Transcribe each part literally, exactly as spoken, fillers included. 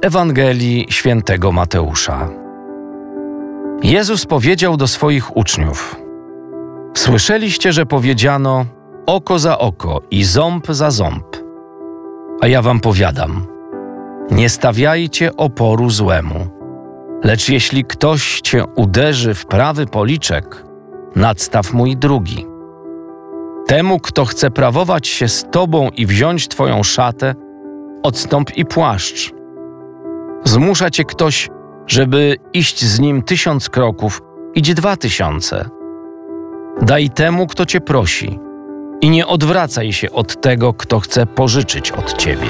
Ewangelii Świętego Mateusza. Jezus powiedział do swoich uczniów: Słyszeliście, że powiedziano oko za oko i ząb za ząb. A ja wam powiadam, nie stawiajcie oporu złemu. Lecz jeśli ktoś cię uderzy w prawy policzek, nadstaw mu i drugi. Temu, kto chce prawować się z tobą i wziąć twoją szatę, odstąp i płaszcz. Zmusza cię ktoś, żeby iść z nim tysiąc kroków, idź dwa tysiące. Daj temu, kto cię prosi, i nie odwracaj się od tego, kto chce pożyczyć od ciebie.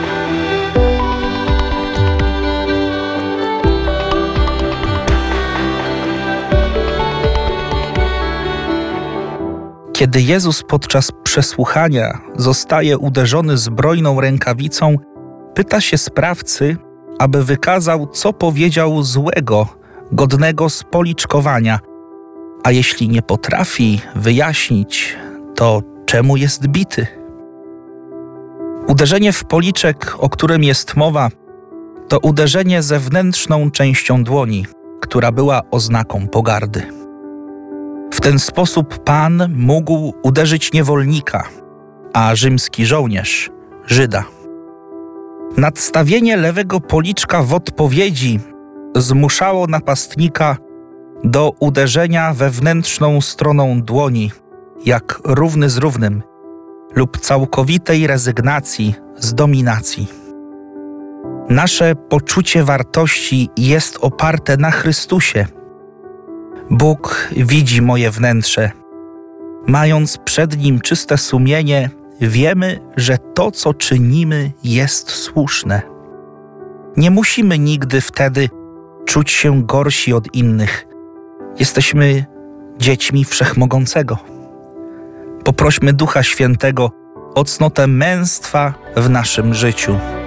Kiedy Jezus podczas przesłuchania zostaje uderzony zbrojną rękawicą, pyta się sprawcy, aby wykazał, co powiedział złego, godnego spoliczkowania, a jeśli nie potrafi wyjaśnić, to czemu jest bity? Uderzenie w policzek, o którym jest mowa, to uderzenie zewnętrzną częścią dłoni, która była oznaką pogardy. W ten sposób Pan mógł uderzyć niewolnika, a rzymski żołnierz Żyda. Nadstawienie lewego policzka w odpowiedzi zmuszało napastnika do uderzenia wewnętrzną stroną dłoni, jak równy z równym, lub całkowitej rezygnacji z dominacji. Nasze poczucie wartości jest oparte na Chrystusie. Bóg widzi moje wnętrze. Mając przed Nim czyste sumienie, wiemy, że to, co czynimy, jest słuszne. Nie musimy nigdy wtedy czuć się gorsi od innych. Jesteśmy dziećmi Wszechmogącego. Poprośmy Ducha Świętego o cnotę męstwa w naszym życiu.